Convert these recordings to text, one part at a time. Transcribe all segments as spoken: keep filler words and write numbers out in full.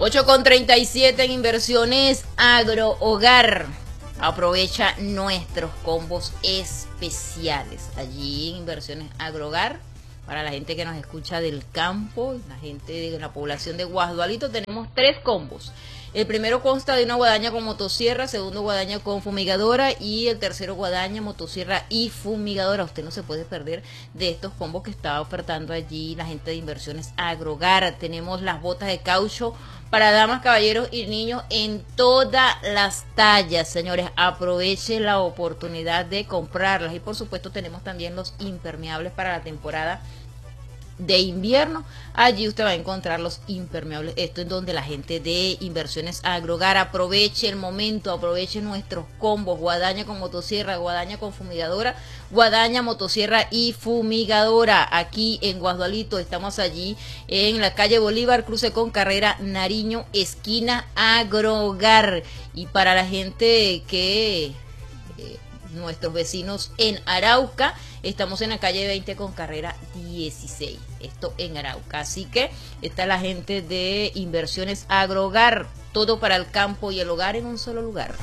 ocho con treinta y siete en Inversiones Agrohogar. Aprovecha nuestros combos especiales allí en Inversiones Agrohogar. Para la gente que nos escucha del campo, la gente de la población de Guasdualito, tenemos tres combos. El primero consta de una guadaña con motosierra, segundo guadaña con fumigadora y el tercero guadaña, motosierra y fumigadora. Usted no se puede perder de estos combos que está ofertando allí la gente de Inversiones Agrohogar. Tenemos las botas de caucho para damas, caballeros y niños en todas las tallas, señores. Aproveche la oportunidad de comprarlas. Y por supuesto tenemos también los impermeables para la temporada de invierno. Allí usted va a encontrar los impermeables. Esto es donde la gente de Inversiones Agrohogar aproveche el momento, aproveche nuestros combos: guadaña con motosierra, guadaña con fumigadora, guadaña, motosierra y fumigadora. Aquí en Guasdualito estamos allí en la calle Bolívar, cruce con carrera Nariño, esquina Agrohogar. Y para la gente que eh, nuestros vecinos en Arauca, estamos en la calle veinte con carrera dieciséis, esto en Arauca. Así que está la gente de Inversiones Agrohogar, todo para el campo y el hogar en un solo lugar.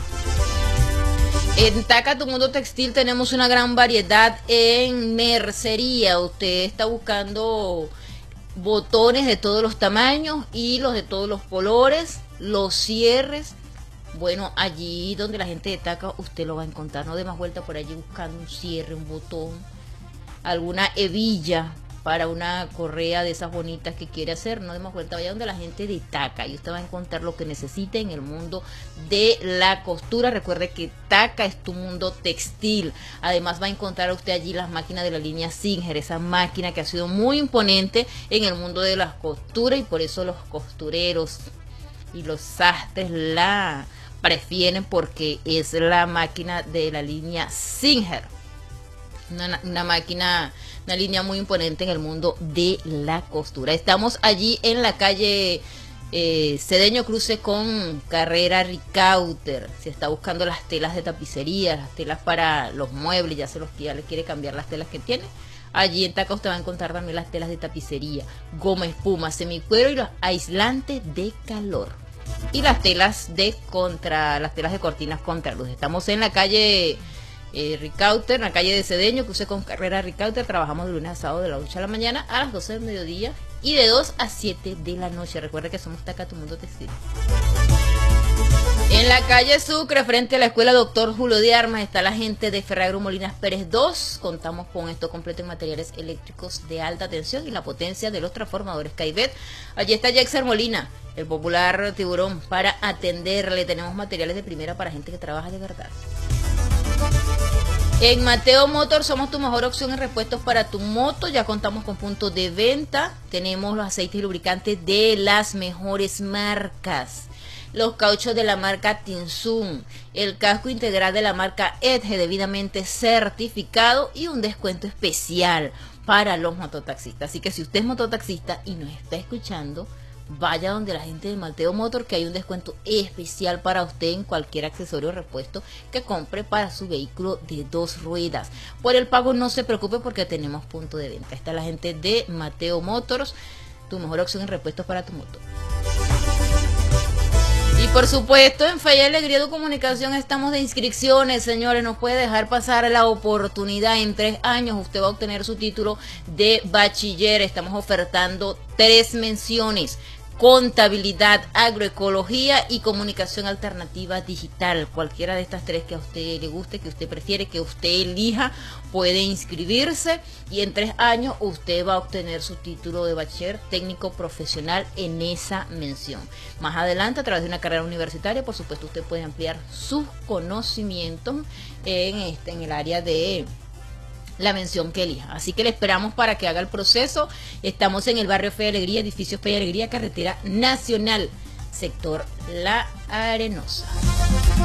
En Taca Tu Mundo Textil tenemos una gran variedad en mercería. Usted está buscando botones de todos los tamaños, hilos de todos los colores, los cierres. Bueno, allí donde la gente de Taca usted lo va a encontrar. No dé más vuelta por allí buscando un cierre, un botón, alguna hebilla para una correa de esas bonitas que quiere hacer. No dé más vuelta, vaya donde la gente de Taca y usted va a encontrar lo que necesite en el mundo de la costura. Recuerde que Taca es tu mundo textil. Además va a encontrar usted allí las máquinas de la línea Singer, esa máquina que ha sido muy imponente en el mundo de las costuras, y por eso los costureros y los sastres la prefieren, porque es la máquina de la línea Singer, una, una máquina, una línea muy imponente en el mundo de la costura. Estamos allí en la calle eh, Cedeño, cruce con carrera Ricauter. Si está buscando las telas de tapicería, las telas para los muebles, ya se los ya le quiere cambiar las telas que tiene, allí en Taca usted va a encontrar también las telas de tapicería, goma espuma, semicuero y los aislantes de calor. Y las telas de contra, las telas de cortinas contra luz. Estamos en la calle eh, Ricauter, en la calle de Cedeño, cruce con carrera Ricauter. Trabajamos de lunes a sábado de las ocho de la mañana a las doce del mediodía y de dos a siete de la noche. Recuerda que somos Taca Tu Mundo Textil. En la calle Sucre, frente a la escuela Doctor Julio de Armas, está la gente de Ferragro Molinas Pérez dos. Contamos con esto completo en materiales eléctricos de alta tensión y la potencia de los transformadores Caibet. Allí está Jaxer Molina, el popular tiburón, para atenderle. Tenemos materiales de primera para gente que trabaja de verdad. En Mateo Motor somos tu mejor opción en repuestos para tu moto. Ya contamos con puntos de venta. Tenemos los aceites y lubricantes de las mejores marcas, los cauchos de la marca Tinsun, el casco integral de la marca Edge debidamente certificado y un descuento especial para los mototaxistas. Así que si usted es mototaxista y nos está escuchando, vaya donde la gente de Mateo Motor, que hay un descuento especial para usted en cualquier accesorio o repuesto que compre para su vehículo de dos ruedas. Por el pago no se preocupe, porque tenemos punto de venta. Está la gente de Mateo Motors, tu mejor opción en repuestos para tu moto. Y por supuesto, en Fe y Alegría de Comunicación estamos de inscripciones, señores. No puede dejar pasar la oportunidad. En tres años usted va a obtener su título de bachiller. Estamos ofertando tres menciones: contabilidad, agroecología y comunicación alternativa digital. Cualquiera de estas tres que a usted le guste, que usted prefiere, que usted elija, puede inscribirse y en tres años usted va a obtener su título de bachiller técnico profesional en esa mención. Más adelante, a través de una carrera universitaria, por supuesto, usted puede ampliar sus conocimientos en, este, en el área de la mención que elija. Así que le esperamos para que haga el proceso. Estamos en el barrio Fe y Alegría, edificio Fe y Alegría, carretera nacional, sector La Arenosa.